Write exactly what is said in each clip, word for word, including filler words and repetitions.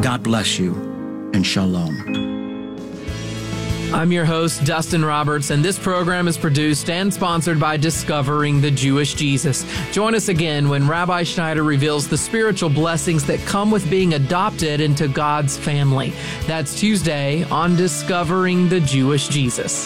God bless you, and shalom. I'm your host, Dustin Roberts, and this program is produced and sponsored by Discovering the Jewish Jesus. Join us again when Rabbi Schneider reveals the spiritual blessings that come with being adopted into God's family. That's Tuesday on Discovering the Jewish Jesus.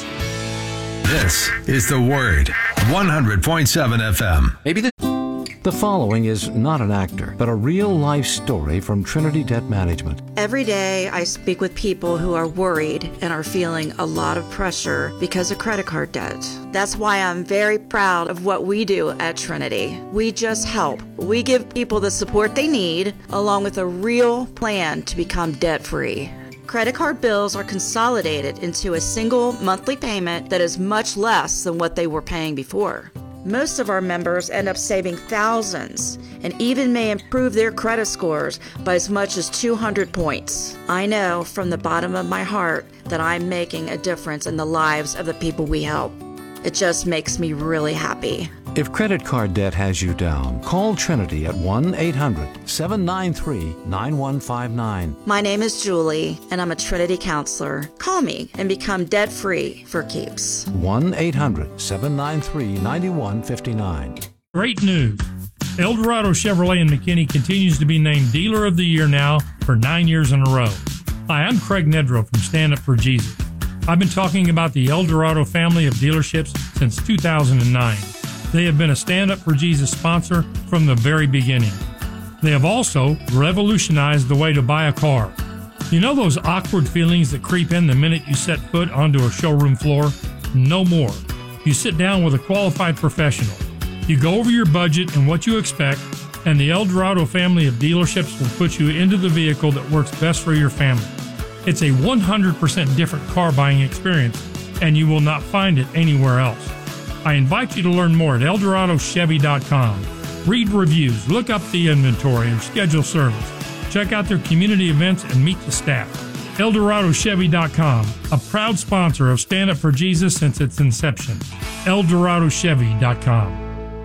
This is The Word, one hundred point seven F M. Maybe the... The following is not an actor, but a real-life story from Trinity Debt Management. Every day I speak with people who are worried and are feeling a lot of pressure because of credit card debt. That's why I'm very proud of what we do at Trinity. We just help. We give people the support they need, along with a real plan to become debt-free. Credit card bills are consolidated into a single monthly payment that is much less than what they were paying before. Most of our members end up saving thousands and even may improve their credit scores by as much as two hundred points. I know from the bottom of my heart that I'm making a difference in the lives of the people we help. It just makes me really happy. If credit card debt has you down, call Trinity at one eight hundred seven nine three nine one five nine. My name is Julie, and I'm a Trinity counselor. Call me and become debt-free for keeps. one eight hundred seven nine three nine one five nine. Great news. El Dorado Chevrolet in McKinney continues to be named Dealer of the Year now for nine years in a row. Hi, I'm Craig Nedrow from Stand Up for Jesus. I've been talking about the El Dorado family of dealerships since two thousand nine. They have been a Stand Up for Jesus sponsor from the very beginning. They have also revolutionized the way to buy a car. You know those awkward feelings that creep in the minute you set foot onto a showroom floor? No more. You sit down with a qualified professional. You go over your budget and what you expect, and the El Dorado family of dealerships will put you into the vehicle that works best for your family. It's a one hundred percent different car buying experience, and you will not find it anywhere else. I invite you to learn more at El Dorado Chevy dot com. Read reviews, look up the inventory, or schedule service. Check out their community events and meet the staff. El Dorado Chevy dot com, a proud sponsor of Stand Up for Jesus since its inception. El Dorado Chevy dot com.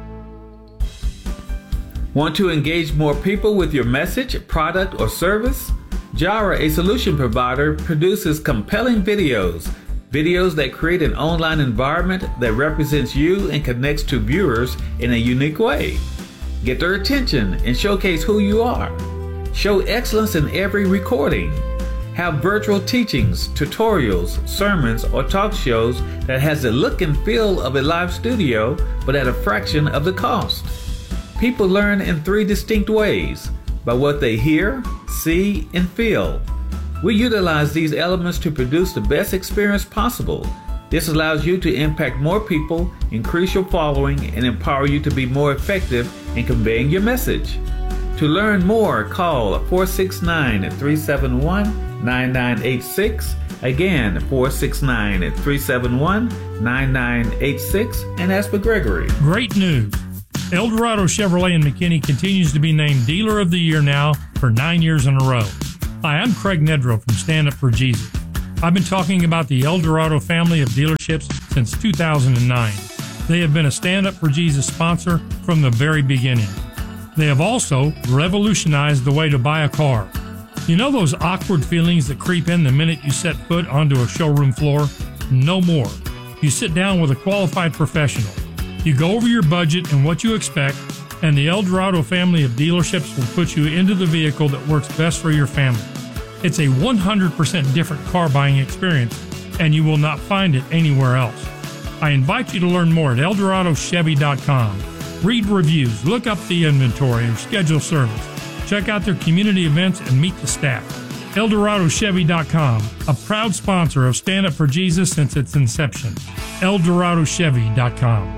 Want to engage more people with your message, product, or service? Jara, a solution provider, produces compelling videos. Videos that create an online environment that represents you and connects to viewers in a unique way. Get their attention and showcase who you are. Show excellence in every recording. Have virtual teachings, tutorials, sermons, or talk shows that has the look and feel of a live studio, but at a fraction of the cost. People learn in three distinct ways: by what they hear, see, and feel. We utilize these elements to produce the best experience possible. This allows you to impact more people, increase your following, and empower you to be more effective in conveying your message. To learn more, call four six nine, three seven one, nine nine eight six. Again, four six nine, three seven one, nine nine eight six, and ask for Gregory. Great news. El Dorado Chevrolet in McKinney continues to be named Dealer of the Year now for nine years in a row. Hi, I'm Craig Nedrow from Stand Up for Jesus. I've been talking about the El Dorado family of dealerships since two thousand nine. They have been a Stand Up for Jesus sponsor from the very beginning. They have also revolutionized the way to buy a car. You know those awkward feelings that creep in the minute you set foot onto a showroom floor? No more. You sit down with a qualified professional. You go over your budget and what you expect, and the El Dorado family of dealerships will put you into the vehicle that works best for your family. It's a one hundred percent different car buying experience, and you will not find it anywhere else. I invite you to learn more at El Dorado Chevy dot com. Read reviews, look up the inventory, or schedule service. Check out their community events and meet the staff. El Dorado Chevy dot com, a proud sponsor of Stand Up for Jesus since its inception. El Dorado Chevy dot com.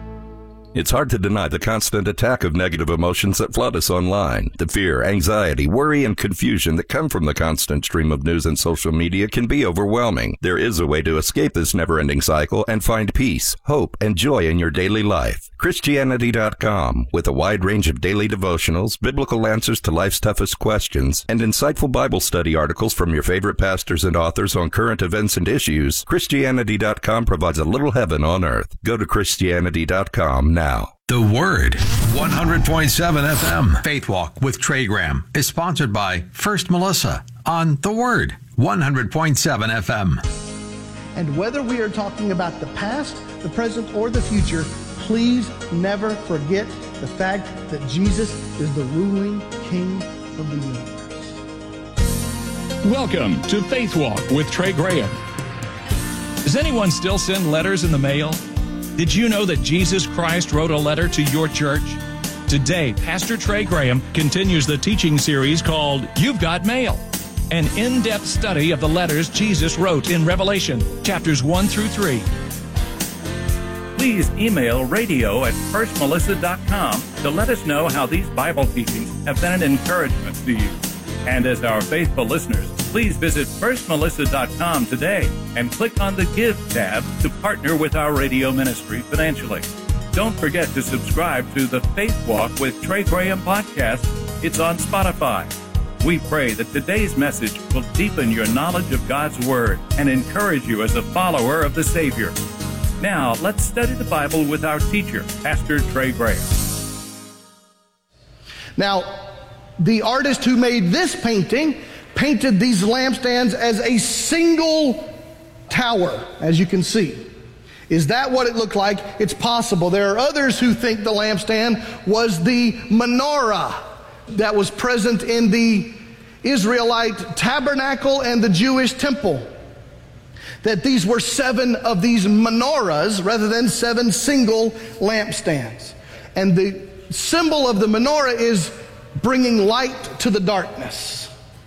It's hard to deny the constant attack of negative emotions that flood us online. The fear, anxiety, worry, and confusion that come from the constant stream of news and social media can be overwhelming. There is a way to escape this never-ending cycle and find peace, hope, and joy in your daily life. Christianity dot com, with a wide range of daily devotionals, biblical answers to life's toughest questions, and insightful Bible study articles from your favorite pastors and authors on current events and issues, Christianity dot com provides a little heaven on earth. Go to Christianity dot com now. The Word, one hundred point seven F M. Faith Walk with Trey Graham is sponsored by First Melissa on The Word, one hundred point seven F M. And whether we are talking about the past, the present, or the future, please never forget the fact that Jesus is the ruling King of the universe. Welcome to Faith Walk with Trey Graham. Does anyone still send letters in the mail? Did you know that Jesus Christ wrote a letter to your church? Today, Pastor Trey Graham continues the teaching series called You've Got Mail, an in-depth study of the letters Jesus wrote in Revelation, chapters one through three. Please email radio at first melissa dot com to let us know how these Bible teachings have been an encouragement to you. And as our faithful listeners, please visit first melissa dot com today and click on the Give tab to partner with our radio ministry financially. Don't forget to subscribe to the Faith Walk with Trey Graham podcast. It's on Spotify. We pray that today's message will deepen your knowledge of God's Word and encourage you as a follower of the Savior. Now, let's study the Bible with our teacher, Pastor Trey Graham. Now, the artist who made this painting painted these lampstands as a single tower, as you can see. Is that what it looked like? It's possible. There are others who think the lampstand was the menorah that was present in the Israelite tabernacle and the Jewish temple. That these were seven of these menorahs rather than seven single lampstands. And the symbol of the menorah is bringing light to the darkness.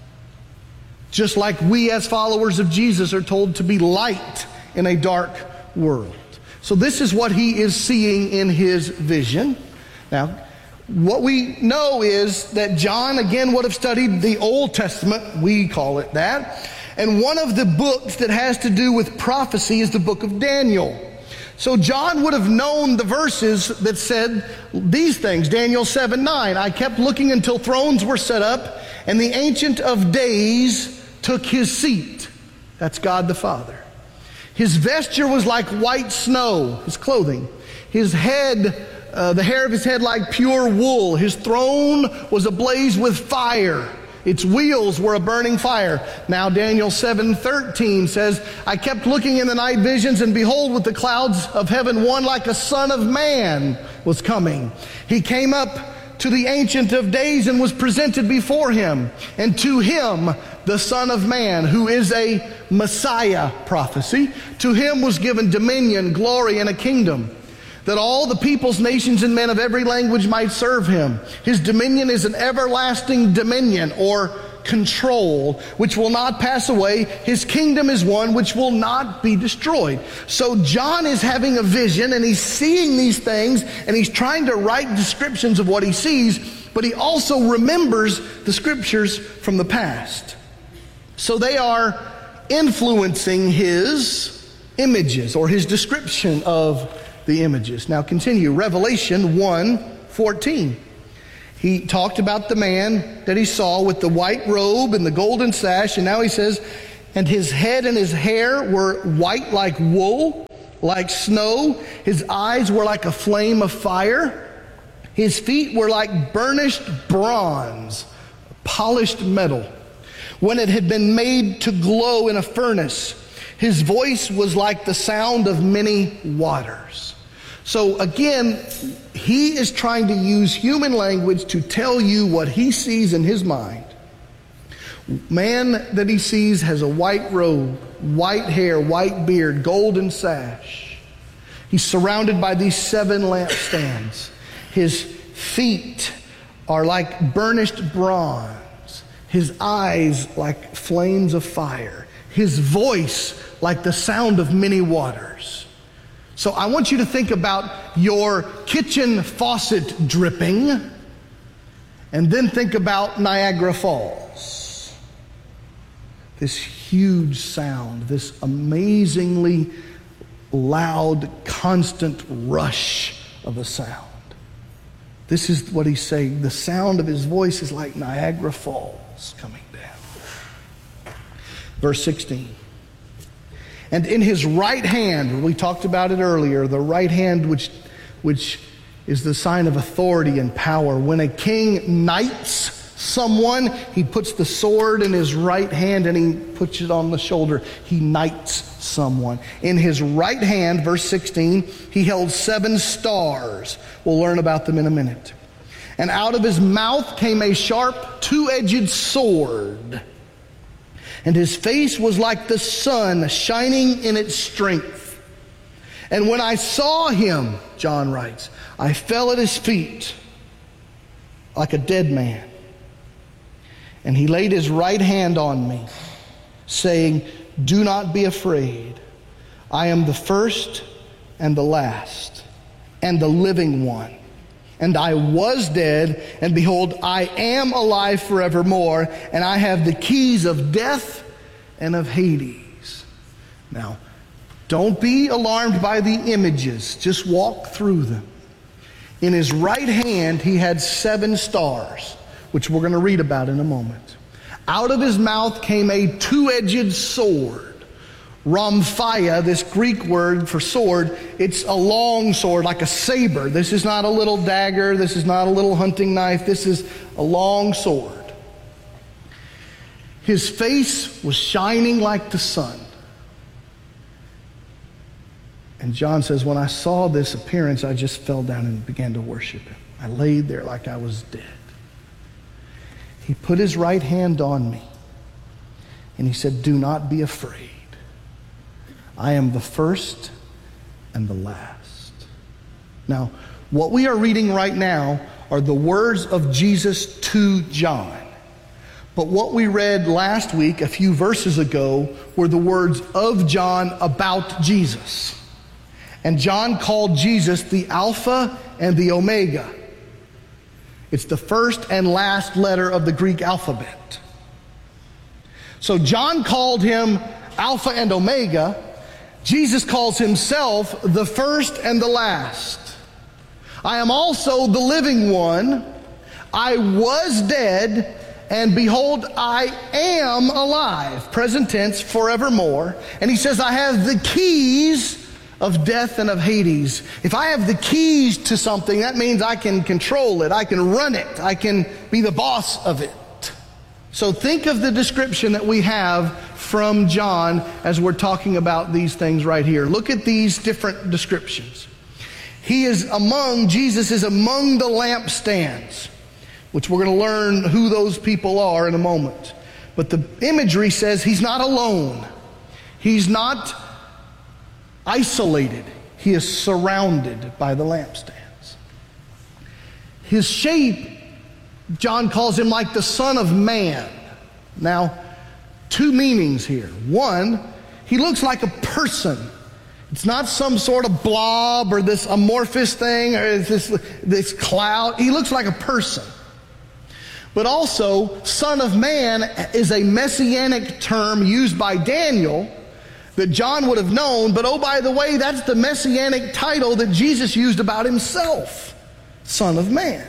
Just like we as followers of Jesus are told to be light in a dark world. So this is what he is seeing in his vision. Now, what we know is that John, again, would have studied the Old Testament, we call it that. And one of the books that has to do with prophecy is the book of Daniel. So John would have known the verses that said these things, Daniel seven nine. I kept looking until thrones were set up, and the Ancient of Days took his seat. That's God the Father. His vesture was like white snow, his clothing. His head, uh, the hair of his head like pure wool. His throne was ablaze with fire. Its wheels were a burning fire. Now Daniel seven thirteen says, I kept looking in the night visions, and behold, with the clouds of heaven, one like a son of man was coming. He came up to the Ancient of Days and was presented before him. And to him, the Son of Man, who is a Messiah prophecy, to him was given dominion, glory, and a kingdom, that all the peoples, nations, and men of every language might serve him. His dominion is an everlasting dominion, or control, which will not pass away. His kingdom is one which will not be destroyed. So John is having a vision, and he's seeing these things, and he's trying to write descriptions of what he sees, but he also remembers the scriptures from the past. So they are influencing his images, or his description of the images. Now continue, Revelation one fourteen. He talked about the man that he saw with the white robe and the golden sash, and now he says, and his head and his hair were white like wool, like snow. His eyes were like a flame of fire. His feet were like burnished bronze, polished metal, when it had been made to glow in a furnace. His voice was like the sound of many waters. So again, he is trying to use human language to tell you what he sees in his mind. Man that he sees has a white robe, white hair, white beard, golden sash. He's surrounded by these seven lampstands. His feet are like burnished bronze. His eyes like flames of fire. His voice like the sound of many waters. So I want you to think about your kitchen faucet dripping, and then think about Niagara Falls. This huge sound, this amazingly loud, constant rush of a sound. This is what he's saying. The sound of his voice is like Niagara Falls coming down. Verse sixteen. And in his right hand, we talked about it earlier, the right hand which, which is the sign of authority and power. When a king knights someone, he puts the sword in his right hand and he puts it on the shoulder. He knights someone. In his right hand, verse sixteen, he held seven stars. We'll learn about them in a minute. And out of his mouth came a sharp, two-edged sword. And his face was like the sun, shining in its strength. And when I saw him, John writes, I fell at his feet like a dead man. And he laid his right hand on me, saying, do not be afraid. I am the first and the last and the living one. And I was dead, and behold, I am alive forevermore, and I have the keys of death and of Hades. Now, don't be alarmed by the images. Just walk through them. In his right hand, he had seven stars, which we're going to read about in a moment. Out of his mouth came a two-edged sword. Rhamphia, this Greek word for sword, it's a long sword, like a saber. This is not a little dagger. This is not a little hunting knife. This is a long sword. His face was shining like the sun. And John says, when I saw this appearance, I just fell down and began to worship him. I laid there like I was dead. He put his right hand on me, and he said, do not be afraid. I am the first and the last. Now, what we are reading right now are the words of Jesus to John. But what we read last week, a few verses ago, were the words of John about Jesus. And John called Jesus the Alpha and the Omega. It's the first and last letter of the Greek alphabet. So John called him Alpha and Omega. Jesus calls himself the first and the last. I am also the living one. I was dead, and behold, I am alive. Present tense, forevermore. And he says, I have the keys of death and of Hades. If I have the keys to something, that means I can control it. I can run it. I can be the boss of it. So think of the description that we have from John as we're talking about these things right here. Look at these different descriptions. He is among, Jesus is among the lampstands, which we're going to learn who those people are in a moment. But the imagery says he's not alone. He's not isolated. He is surrounded by the lampstands. His shape, John calls him like the Son of Man. Now, two meanings here. One, he looks like a person. It's not some sort of blob or this amorphous thing or this, this cloud. He looks like a person. But also, Son of Man is a messianic term used by Daniel that John would have known. But oh, by the way, that's the messianic title that Jesus used about himself. Son of Man.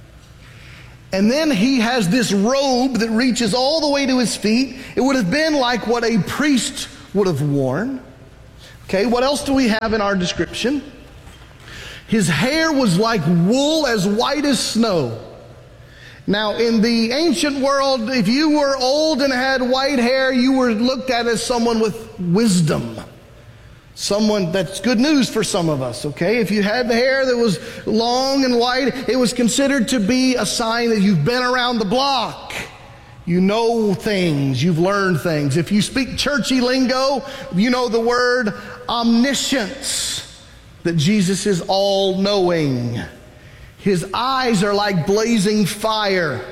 And then he has this robe that reaches all the way to his feet. It would have been like what a priest would have worn. Okay, what else do we have in our description? His hair was like wool, as white as snow. Now, in the ancient world, if you were old and had white hair, you were looked at as someone with wisdom. Someone, that's good news for some of us, okay? If you had the hair that was long and white, it was considered to be a sign that you've been around the block. You know things, you've learned things. If you speak churchy lingo, you know the word omniscience, that Jesus is all-knowing. His eyes are like blazing fire,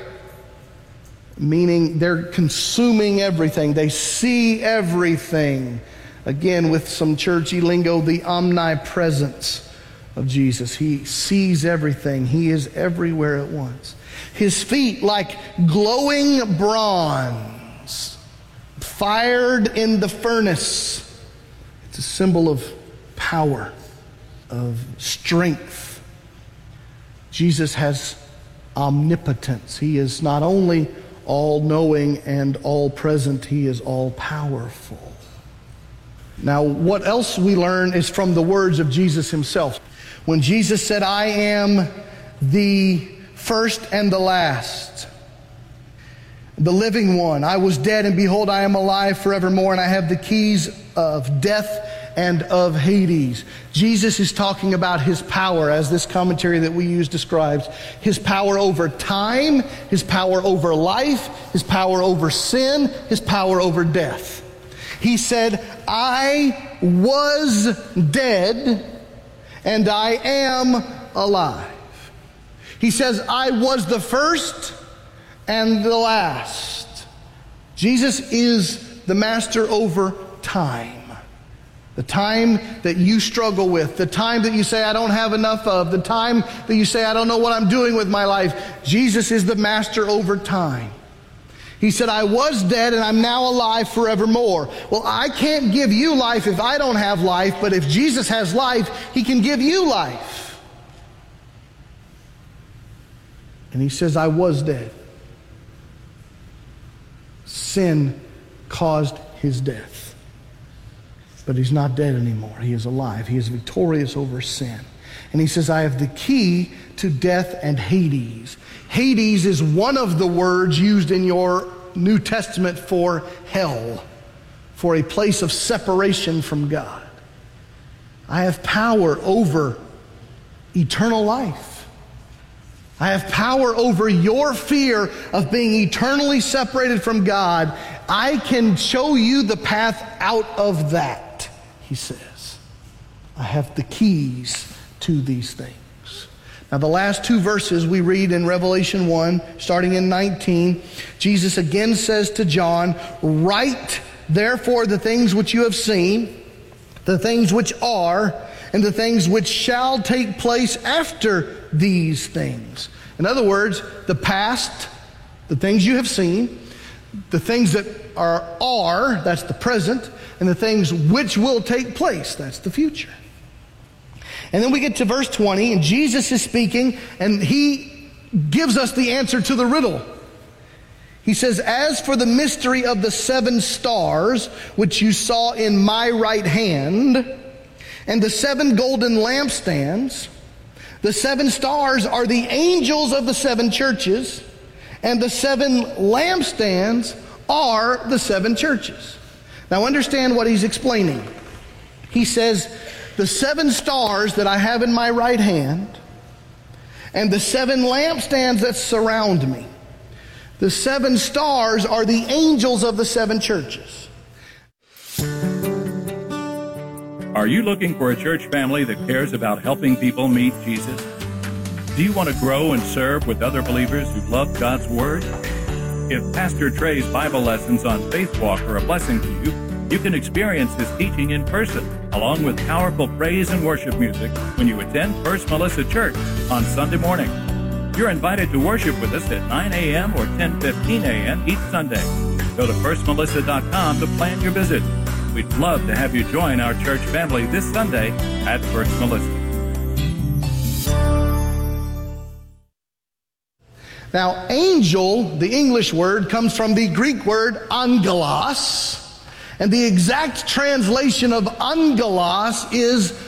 meaning they're consuming everything. They see everything. Again, with some churchy lingo, the omnipresence of Jesus. He sees everything. He is everywhere at once. His feet like glowing bronze, fired in the furnace. It's a symbol of power, of strength. Jesus has omnipotence. He is not only all-knowing and all-present, he is all-powerful. Now, what else we learn is from the words of Jesus himself. When Jesus said, I am the first and the last, the living one. I was dead, and behold, I am alive forevermore, and I have the keys of death and of Hades. Jesus is talking about his power, as this commentary that we use describes. His power over time, his power over life, his power over sin, his power over death. He said, I was dead, and I am alive. He says, I was the first and the last. Jesus is the master over time. The time that you struggle with, the time that you say, I don't have enough of, the time that you say, I don't know what I'm doing with my life. Jesus is the master over time. He said, I was dead and I'm now alive forevermore. Well, I can't give you life if I don't have life, but if Jesus has life, he can give you life. And he says, I was dead. Sin caused his death. But he's not dead anymore. He is alive. He is victorious over sin. And he says, I have the key to death and Hades. Hades is one of the words used in your New Testament for hell, for a place of separation from God. I have power over eternal life. I have power over your fear of being eternally separated from God. I can show you the path out of that, he says. I have the keys to these things. Now, the last two verses we read in Revelation one, starting in nineteen, Jesus again says to John, write therefore the things which you have seen, the things which are, and the things which shall take place after these things. In other words, the past, the things you have seen, the things that are, are, that's the present, and the things which will take place, that's the future. And then we get to verse twenty, and Jesus is speaking, and he gives us the answer to the riddle. He says, as for the mystery of the seven stars, which you saw in my right hand, and the seven golden lampstands, the seven stars are the angels of the seven churches, and the seven lampstands are the seven churches. Now understand what he's explaining. He says, the seven stars that I have in my right hand, and the seven lampstands that surround me, the seven stars are the angels of the seven churches. Are you looking for a church family that cares about helping people meet Jesus? Do you want to grow and serve with other believers who love God's Word? If Pastor Trey's Bible lessons on Faith Walk are a blessing to you, you can experience his teaching in person, along with powerful praise and worship music when you attend First Melissa Church on Sunday morning. You're invited to worship with us at nine a.m. or ten fifteen a.m. each Sunday. Go to first melissa dot com to plan your visit. We'd love to have you join our church family this Sunday at First Melissa. Now, angel, the English word, comes from the Greek word angelos. And the exact translation of angelos is